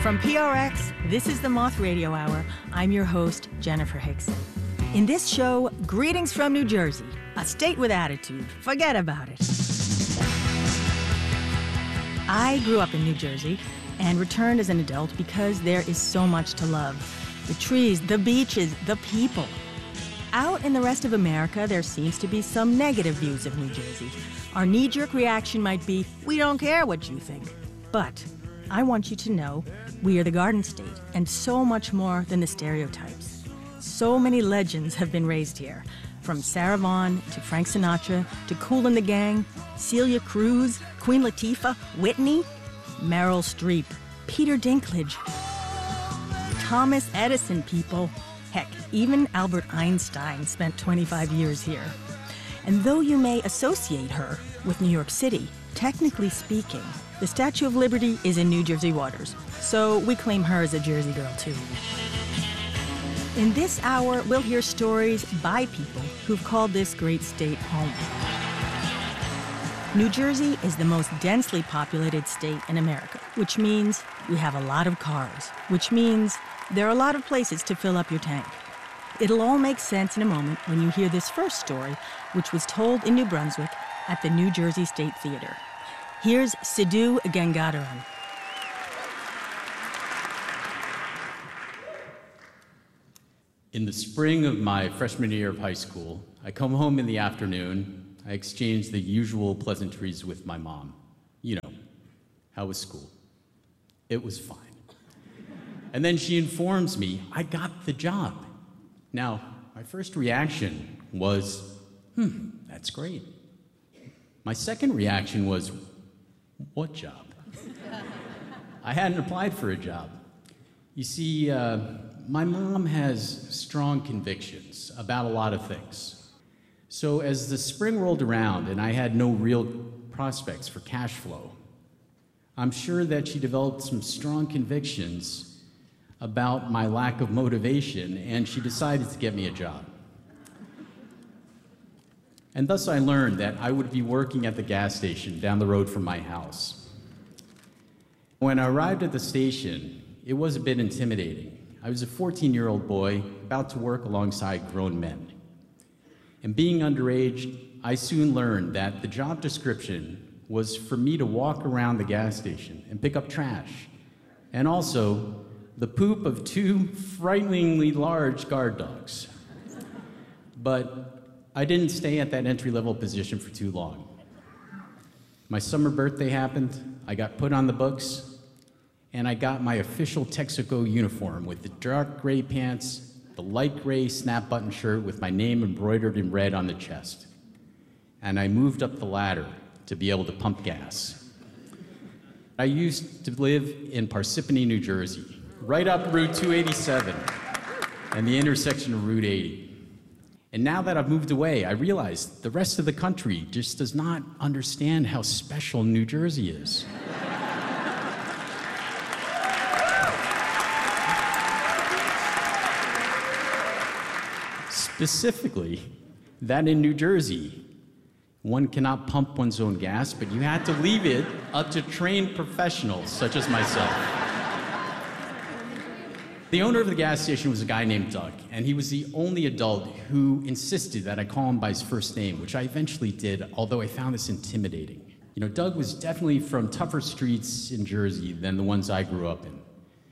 From PRX, this is the Moth Radio Hour. I'm your host, Jennifer Hickson. In this show, greetings from New Jersey, a state with attitude. Forget about it. I grew up in New Jersey and returned as an adult because there is so much to love. The trees, the beaches, the people. Out in the rest of America, there seems to be some negative views of New Jersey. Our knee-jerk reaction might be, we don't care what you think. But I want you to know we are the Garden State, and so much more than the stereotypes. So many legends have been raised here, from Sarah Vaughan to Frank Sinatra to Kool and the Gang, Celia Cruz, Queen Latifah, Whitney, Meryl Streep, Peter Dinklage, Thomas Edison, people. Heck, even Albert Einstein spent 25 years here. And though you may associate her with New York City, technically speaking, the Statue of Liberty is in New Jersey waters, so we claim her as a Jersey girl, too. In this hour, we'll hear stories by people who've called this great state home. New Jersey is the most densely populated state in America, which means we have a lot of cars, which means there are a lot of places to fill up your tank. It'll all make sense in a moment when you hear this first story, which was told in New Brunswick at the New Jersey State Theater. Here's Sidhu Gangadharan. In the spring of my freshman year of high school, I come home in the afternoon. I exchange the usual pleasantries with my mom. You know, how was school? It was fine. And then she informs me I got the job. Now, my first reaction was, that's great. My second reaction was, what job? I hadn't applied for a job. You see, my mom has strong convictions about a lot of things. So as the spring rolled around and I had no real prospects for cash flow, I'm sure that she developed some strong convictions about my lack of motivation, and she decided to get me a job. And thus I learned that I would be working at the gas station down the road from my house. When I arrived at the station, it was a bit intimidating. I was a 14-year-old boy about to work alongside grown men. And being underage, I soon learned that the job description was for me to walk around the gas station and pick up trash, and also the poop of two frighteningly large guard dogs. But I didn't stay at that entry-level position for too long. My summer birthday happened, I got put on the books, and I got my official Texaco uniform with the dark gray pants, the light gray snap-button shirt with my name embroidered in red on the chest. And I moved up the ladder to be able to pump gas. I used to live in Parsippany, New Jersey, right up Route 287 and the intersection of Route 80. And now that I've moved away, I realize the rest of the country just does not understand how special New Jersey is. Specifically, that in New Jersey, one cannot pump one's own gas, but you had to leave it up to trained professionals such as myself. The owner of the gas station was a guy named Doug, and he was the only adult who insisted that I call him by his first name, which I eventually did, although I found this intimidating. You know, Doug was definitely from tougher streets in Jersey than the ones I grew up in.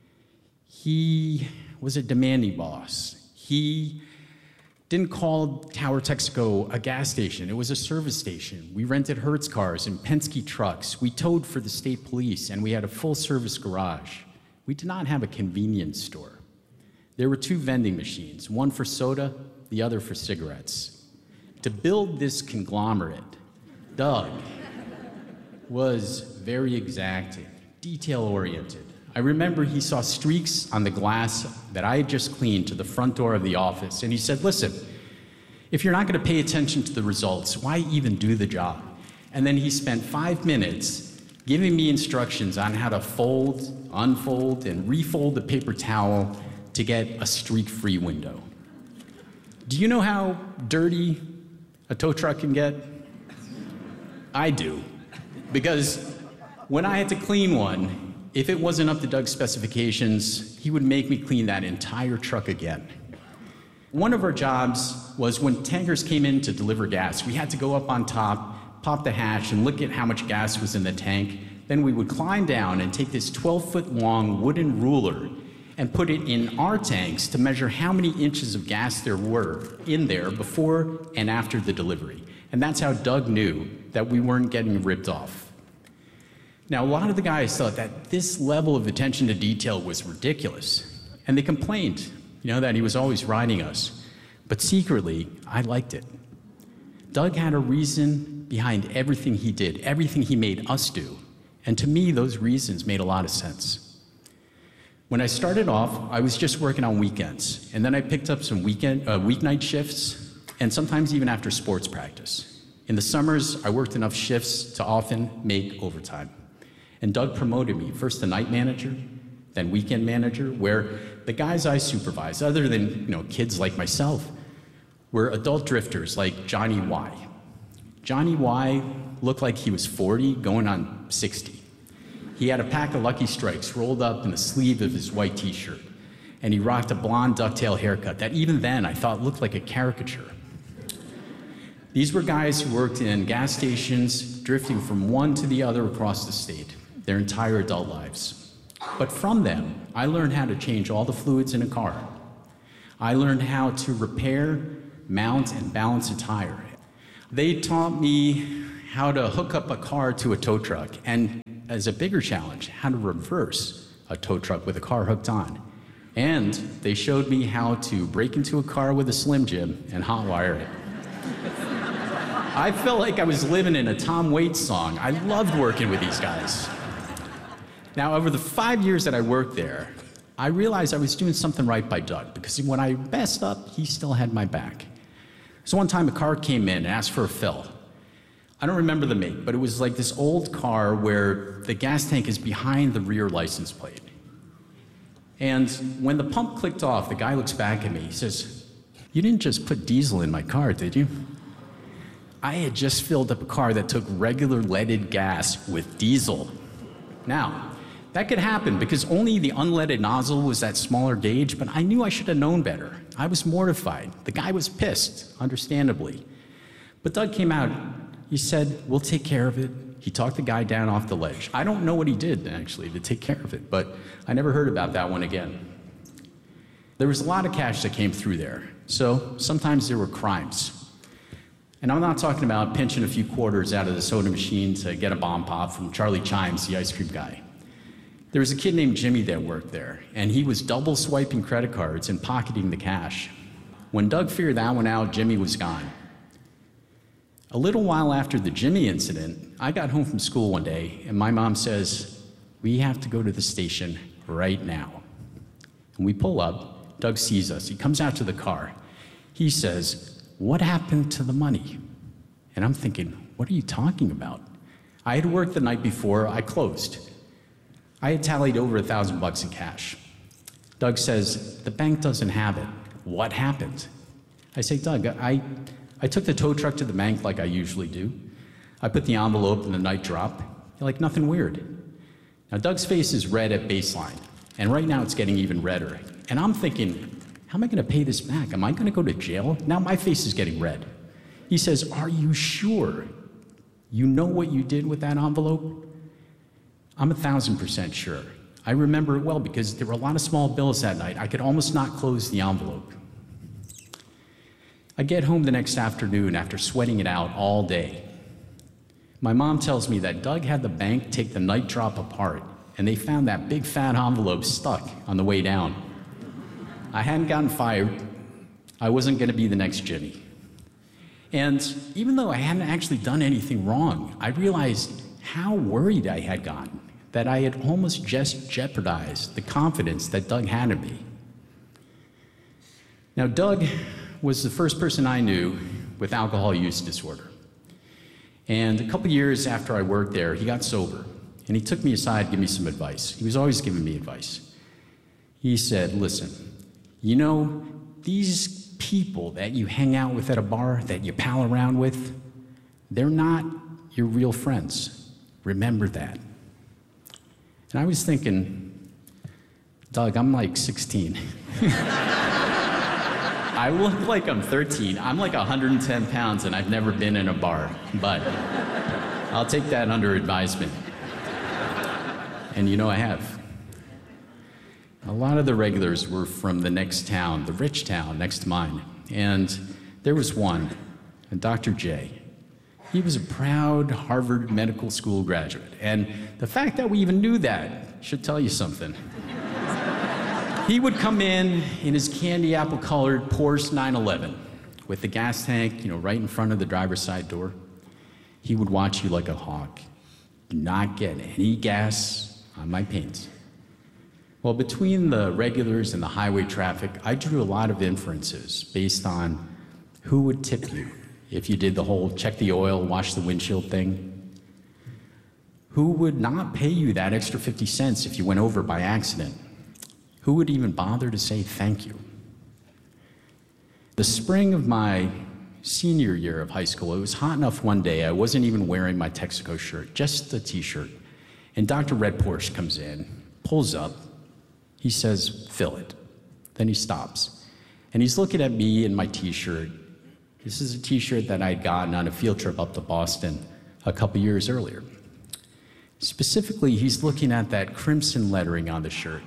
He was a demanding boss. He didn't call Tower Texaco a gas station. It was a service station. We rented Hertz cars and Penske trucks. We towed for the state police, and we had a full-service garage. We did not have a convenience store. There were two vending machines, one for soda, the other for cigarettes. To build this conglomerate, Doug was very exacting, detail-oriented. I remember he saw streaks on the glass that I had just cleaned to the front door of the office, and he said, listen, if you're not going to pay attention to the results, why even do the job? And then he spent 5 minutes giving me instructions on how to fold, unfold, and refold the paper towel to get a streak-free window. Do you know how dirty a tow truck can get? I do. Because when I had to clean one, If it wasn't up to Doug's specifications, he would make me clean that entire truck again. One of our jobs was when tankers came in to deliver gas, we had to go up on top, pop the hatch, and look at how much gas was in the tank. Then we would climb down and take this 12-foot-long wooden ruler and put it in our tanks to measure how many inches of gas there were in there before and after the delivery. And that's how Doug knew that we weren't getting ripped off. Now, a lot of the guys thought that this level of attention to detail was ridiculous, and they complained, that he was always riding us. But secretly, I liked it. Doug had a reason behind everything he did, everything he made us do. And to me, those reasons made a lot of sense. When I started off, I was just working on weekends, and then I picked up some weeknight shifts, and sometimes even after sports practice. In the summers, I worked enough shifts to often make overtime. And Doug promoted me, first to night manager, then weekend manager, where the guys I supervised, other than kids like myself, were adult drifters like Johnny Y. Johnny Y looked like he was 40, going on 60. He had a pack of Lucky Strikes rolled up in the sleeve of his white t-shirt, and he rocked a blonde ducktail haircut that even then I thought looked like a caricature. These were guys who worked in gas stations, drifting from one to the other across the state, their entire adult lives. But from them, I learned how to change all the fluids in a car. I learned how to repair, mount, and balance a tire. They taught me how to hook up a car to a tow truck, and as a bigger challenge, how to reverse a tow truck with a car hooked on. And they showed me how to break into a car with a Slim Jim and hotwire it. I felt like I was living in a Tom Waits song. I loved working with these guys. Now, over the 5 years that I worked there, I realized I was doing something right by Doug, because when I messed up, he still had my back. So one time a car came in and asked for a fill. I don't remember the make, but it was like this old car where the gas tank is behind the rear license plate. And when the pump clicked off, the guy looks back at me. He says, "You didn't just put diesel in my car, did you?" I had just filled up a car that took regular leaded gas with diesel. Now, that could happen because only the unleaded nozzle was that smaller gauge, but I knew I should have known better. I was mortified. The guy was pissed, understandably. But Doug came out. He said, "We'll take care of it." He talked the guy down off the ledge. I don't know what he did, actually, to take care of it, but I never heard about that one again. There was a lot of cash that came through there, so sometimes there were crimes. And I'm not talking about pinching a few quarters out of the soda machine to get a bomb pop from Charlie Chimes, the ice cream guy. There was a kid named Jimmy that worked there, and he was double swiping credit cards and pocketing the cash. When Doug figured that one out, Jimmy was gone. A little while after the Jimmy incident, I got home from school one day, and my mom says, "We have to go to the station right now." And we pull up. Doug sees us. He comes out to the car. He says, "What happened to the money?" And I'm thinking, what are you talking about? I had worked the night before. I closed. I had tallied over $1,000 in cash. Doug says, "The bank doesn't have it. What happened?" I say, "Doug, I took the tow truck to the bank like I usually do. I put the envelope in the night drop. Like nothing weird." Now, Doug's face is red at baseline, and right now it's getting even redder. And I'm thinking, how am I going to pay this back? Am I going to go to jail? Now my face is getting red. He says, "Are you sure? You know what you did with that envelope?" I'm 1,000% sure. I remember it well because there were a lot of small bills that night. I could almost not close the envelope. I get home the next afternoon after sweating it out all day. My mom tells me that Doug had the bank take the night drop apart, and they found that big fat envelope stuck on the way down. I hadn't gotten fired. I wasn't going to be the next Jimmy. And even though I hadn't actually done anything wrong, I realized how worried I had gotten, that I had almost just jeopardized the confidence that Doug had in me. Now, Doug was the first person I knew with alcohol use disorder. And a couple years after I worked there, he got sober, and he took me aside to give me some advice. He was always giving me advice. He said, "Listen, these people that you hang out with at a bar, that you pal around with, they're not your real friends. Remember that." And I was thinking, Doug, I'm like 16. I look like I'm 13. I'm like 110 pounds, and I've never been in a bar. But I'll take that under advisement. And you know I have. A lot of the regulars were from the next town, the rich town next to mine. And there was one, Dr. J. He was a proud Harvard Medical School graduate. And the fact that we even knew that should tell you something. He would come in his candy apple-colored Porsche 911 with the gas tank, right in front of the driver's side door. He would watch you like a hawk. Do not get any gas on my paint. Well, between the regulars and the highway traffic, I drew a lot of inferences based on who would tip you if you did the whole check the oil, wash the windshield thing. Who would not pay you that extra 50 cents if you went over by accident? Who would even bother to say thank you? The spring of my senior year of high school, it was hot enough one day, I wasn't even wearing my Texaco shirt, just a t-shirt. And Dr. Red Porsche comes in, pulls up, he says, fill it. Then he stops. And he's looking at me in my t-shirt. This is a t-shirt that I'd gotten on a field trip up to Boston a couple years earlier. Specifically, he's looking at that crimson lettering on the shirt.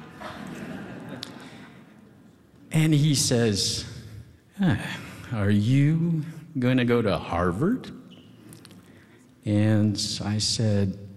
And he says, are you going to go to Harvard? And I said,